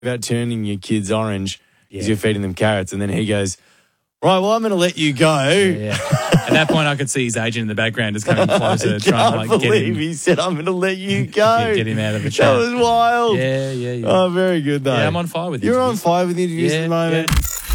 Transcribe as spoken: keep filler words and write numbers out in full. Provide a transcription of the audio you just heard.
about turning your kids orange because Yeah. you're feeding them carrots. And then he goes, right, well, I'm going to let you go. Yeah. At that point, I could see his agent in the background just coming closer, I trying to like can't get believe him, he said, I'm going to let you go. get him out of the That chat. was wild. Yeah, yeah, yeah. Oh, very good, though. Yeah, I'm on fire with You're interviews. on fire with interviews Yeah, at the moment. yeah.